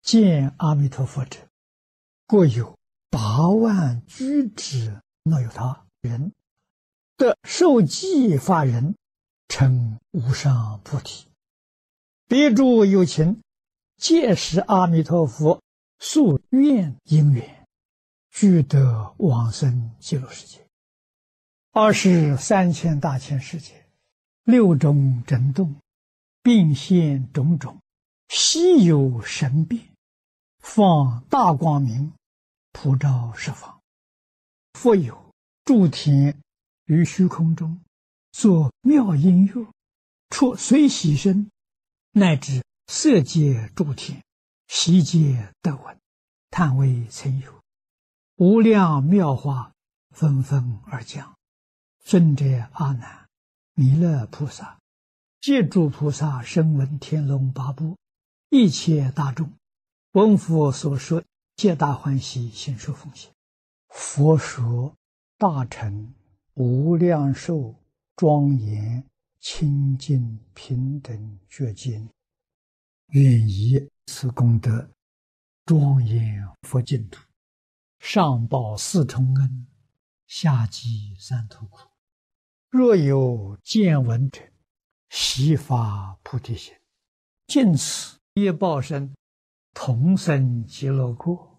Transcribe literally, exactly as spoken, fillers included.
见阿弥陀佛者，各有八万俱胝若有他人，得受记法人，成无上菩提。别诸有情，皆是阿弥陀佛宿愿因缘，俱得往生极乐世界。二十三千大千世界，六种震动，并现种种，稀有神变，放大光明，普照十方。复有诸天于虚空中，作妙音乐，出随喜声，乃至色界诸天，悉皆得闻，叹为曾有。无量妙法纷纷而降。尊者阿难、弥勒菩萨、借诸菩萨声闻天龙八部一切大众，闻佛所说，皆大欢喜，信受奉行。佛说大乘无量寿庄严清净平等觉经，愿以此功德庄严佛净土，上报四重恩，下济三途苦。若有见闻者，悉发菩提心，尽此业报身，同生极乐国。